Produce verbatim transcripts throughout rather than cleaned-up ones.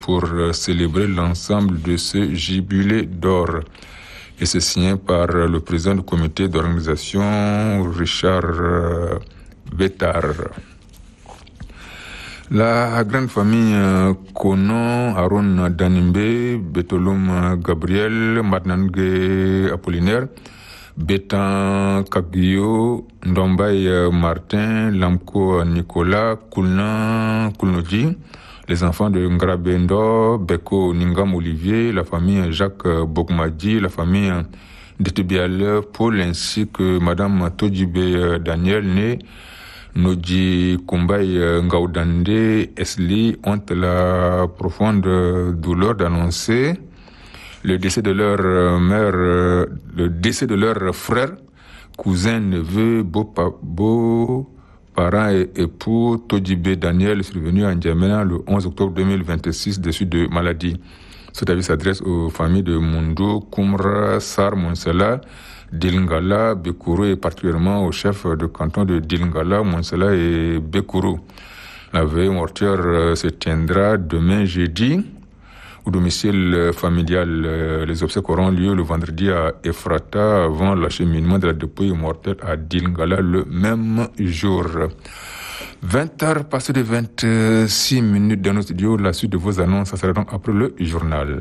pour célébrer l'ensemble de ce jubilé d'or. Et c'est signé par le président du comité d'organisation, Richard Bétard. La grande famille Konon, Aaron Danimbe, Betolum Gabriel, Matnange Apollinaire, Bétan Kagio, Ndombay Martin, Lamko Nicolas, Koulna Koulnoji, les enfants de Ngrabendo, Beko Ningam Olivier, la famille Jacques Bokmadji, la famille Detebiale Paul, ainsi que Madame Todjibé Daniel, née Noji Kumbay Ngaoudande Esli, ont la profonde douleur d'annoncer le décès de leur mère, le décès de leur frère, cousin, neveu, beau-parents et époux Todjibé Daniel, survenu à N'Djamena le onze octobre deux mille vingt-six, déçu de maladie. Cet avis s'adresse aux familles de Mundo, Koumra, Sar, Monsela, Dilngala, Bekuru et particulièrement au chef de canton de Dilngala, Monsela et Bekuru. La veille mortuaire se tiendra demain jeudi au domicile familial. Les obsèques auront lieu le vendredi à Ephrata avant l'acheminement de la dépouille mortelle à Dilngala le même jour. vingt heures passées de vingt-six minutes dans nos studios. La suite de vos annonces, ça sera donc après le journal.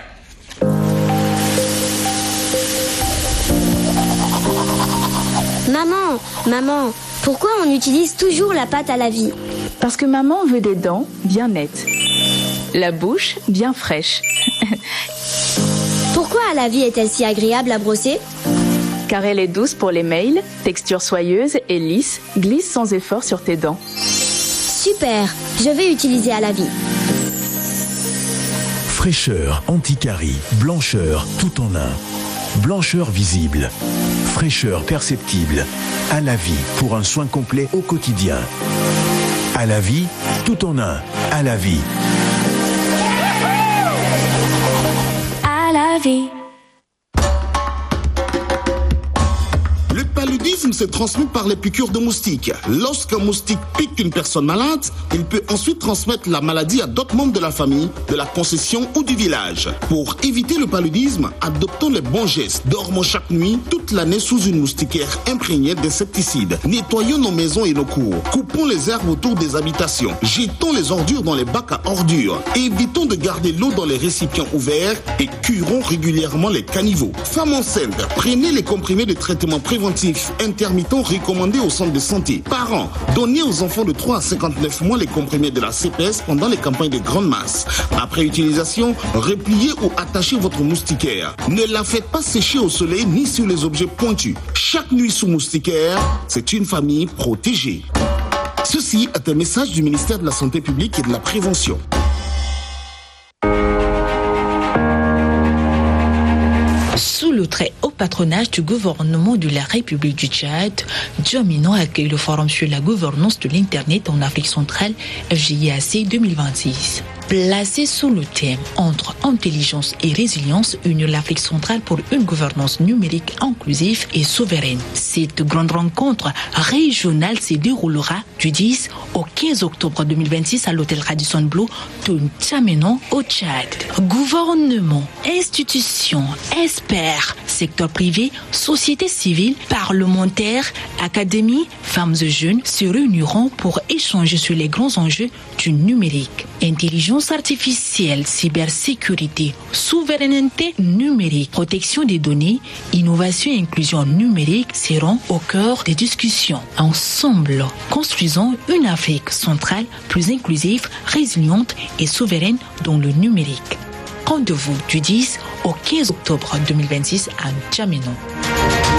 Maman, maman, pourquoi on utilise toujours la pâte à la vie? Parce que maman veut des dents bien nettes, la bouche bien fraîche. Pourquoi à la vie est-elle si agréable à brosser? Car elle est douce pour les mails, texture soyeuse et lisse, glisse sans effort sur tes dents. Super, je vais utiliser à la vie. Fraîcheur, anti-carie, blancheur, tout en un. Blancheur visible, fraîcheur perceptible. À la vie pour un soin complet au quotidien. À la vie, tout en un. À la vie. À la vie. Le paludisme se transmet par les piqûres de moustiques. Lorsqu'un moustique pique une personne malade, il peut ensuite transmettre la maladie à d'autres membres de la famille, de la concession ou du village. Pour éviter le paludisme, adoptons les bons gestes. Dormons chaque nuit, toute l'année sous une moustiquaire imprégnée d'insecticides. Nettoyons nos maisons et nos cours. Coupons les herbes autour des habitations. Jetons les ordures dans les bacs à ordures. Évitons de garder l'eau dans les récipients ouverts et curons régulièrement les caniveaux. Femmes enceintes, prenez les comprimés de traitement préventif intermittents recommandés au centre de santé. Parents, donnez aux enfants de trois à cinquante-neuf mois les comprimés de la C P S pendant les campagnes de grande masse. Après utilisation, repliez ou attachez votre moustiquaire. Ne la faites pas sécher au soleil ni sur les objets pointus. Chaque nuit sous moustiquaire, c'est une famille protégée. Ceci est un message du ministère de la Santé publique et de la Prévention. Sous le très haut patronage du gouvernement de la République du Tchad, N'Djamena accueille le forum sur la gouvernance de l'Internet en Afrique centrale, F G I A C deux mille vingt-six. Placé sous le thème « Entre intelligence et résilience, unir l'Afrique centrale pour une gouvernance numérique inclusive et souveraine ». Cette grande rencontre régionale se déroulera du dix au quinze octobre deux mille vingt-six à l'hôtel Radisson Blu de N'Djamena au Tchad. Gouvernement, institutions, experts, secteur privé, société civile, parlementaires, académies, femmes et jeunes se réuniront pour échanger sur les grands enjeux du numérique. Intelligence artificielle, cybersécurité, souveraineté numérique, protection des données, innovation et inclusion numérique seront au cœur des discussions. Ensemble, construisons une Afrique centrale plus inclusive, résiliente et souveraine dans le numérique. Rendez-vous du dix au quinze octobre deux mille vingt-six à N'Djamena.